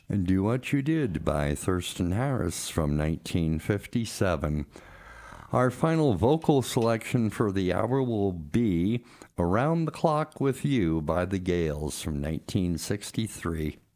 and Do What You Did by Thurston Harris from 1957. Our final vocal selection for the hour will be Around the Clock with You by the Gales from 1963.